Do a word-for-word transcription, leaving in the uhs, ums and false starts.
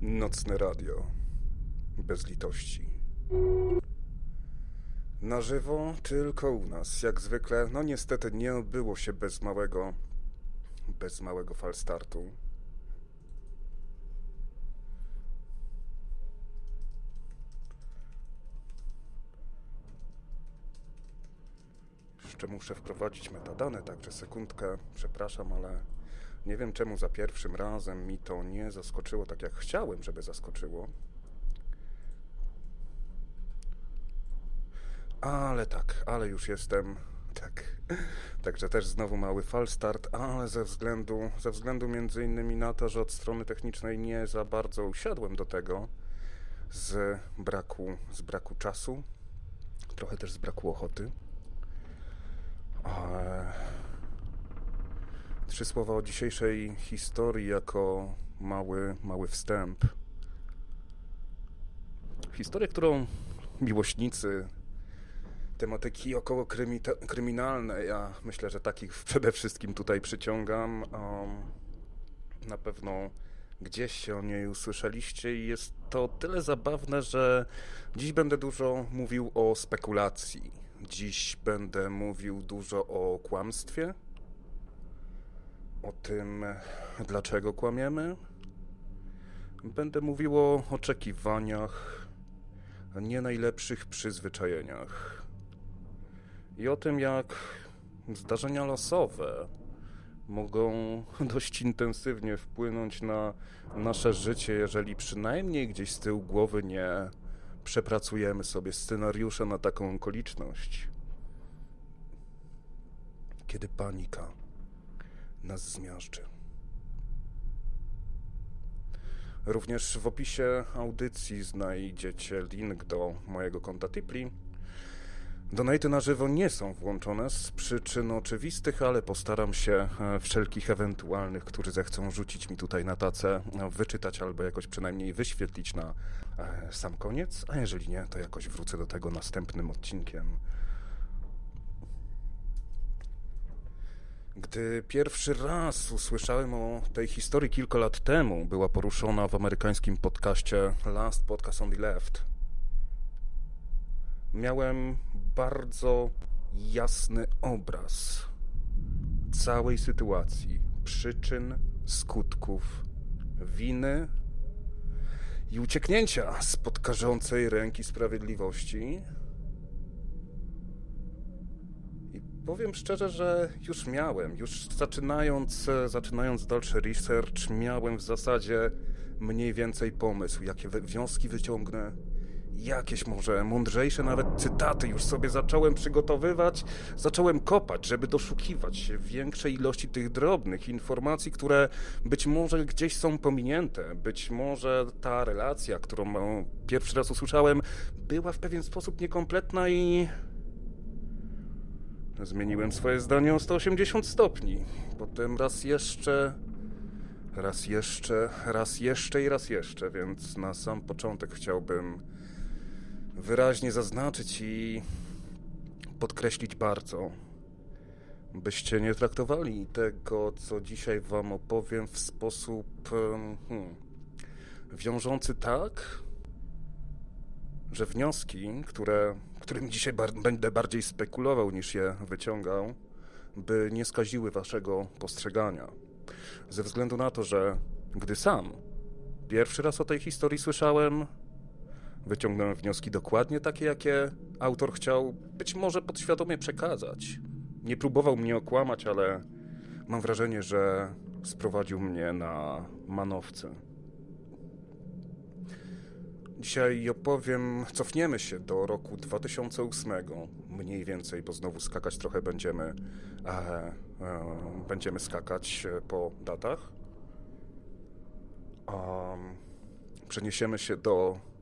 Nocne radio. Bez litości. Na żywo tylko u nas. Jak zwykle, no niestety nie odbyło się bez małego, bez małego falstartu. Jeszcze muszę wprowadzić metadane, także sekundkę, przepraszam, ale nie wiem czemu za pierwszym razem mi to nie zaskoczyło tak jak chciałem, żeby zaskoczyło. Ale tak, ale już jestem, tak, także też znowu mały falstart, ale ze względu, ze względu między innymi na to, że od strony technicznej nie za bardzo usiadłem do tego, z braku, z braku czasu, trochę też z braku ochoty. Ale trzy słowa o dzisiejszej historii jako mały, mały wstęp. Historię, którą miłośnicy tematyki około kryminalnej, ja myślę, że takich przede wszystkim tutaj przyciągam. Um, na pewno gdzieś się o niej usłyszeliście i jest to tyle zabawne, że dziś będę dużo mówił o spekulacji. Dziś będę mówił dużo o kłamstwie, o tym, dlaczego kłamiemy. Będę mówił o oczekiwaniach, nie najlepszych przyzwyczajeniach i o tym, jak zdarzenia losowe mogą dość intensywnie wpłynąć na nasze życie, jeżeli przynajmniej gdzieś z tyłu głowy nie przepracujemy sobie scenariusza na taką okoliczność, kiedy panika nas zmiażdży. Również w opisie audycji znajdziecie link do mojego konta Tipli. Donaty na żywo nie są włączone z przyczyn oczywistych, ale postaram się wszelkich ewentualnych, którzy zechcą rzucić mi tutaj na tacę, wyczytać albo jakoś przynajmniej wyświetlić na sam koniec, a jeżeli nie, to jakoś wrócę do tego następnym odcinkiem. Gdy pierwszy raz usłyszałem o tej historii kilka lat temu, była poruszona w amerykańskim podcaście Last Podcast on the Left, miałem bardzo jasny obraz całej sytuacji, przyczyn, skutków, winy i ucieknięcia spod karzącej ręki sprawiedliwości. I powiem szczerze, że już miałem, już zaczynając, zaczynając dalszy research, miałem w zasadzie mniej więcej pomysł, jakie wnioski wyciągnę. Jakieś może mądrzejsze nawet cytaty już sobie zacząłem przygotowywać, zacząłem kopać, żeby doszukiwać się większej ilości tych drobnych informacji, które być może gdzieś są pominięte. Być może ta relacja, którą pierwszy raz usłyszałem, była w pewien sposób niekompletna i zmieniłem swoje zdanie o sto osiemdziesiąt stopni. Potem raz jeszcze, raz jeszcze, raz jeszcze i raz jeszcze, więc na sam początek chciałbym wyraźnie zaznaczyć i podkreślić bardzo, byście nie traktowali tego, co dzisiaj wam opowiem, w sposób hmm, wiążący tak, że wnioski, które, którymi dzisiaj bar- będę bardziej spekulował niż je wyciągał, by nie skaziły waszego postrzegania. Ze względu na to, że gdy sam pierwszy raz o tej historii słyszałem, wyciągnąłem wnioski dokładnie takie, jakie autor chciał być może podświadomie przekazać. Nie próbował mnie okłamać, ale mam wrażenie, że sprowadził mnie na manowce. Dzisiaj opowiem, cofniemy się do roku dwa tysiące ósmego, mniej więcej, bo znowu skakać trochę będziemy, e, e, będziemy skakać po datach. Um, przeniesiemy się do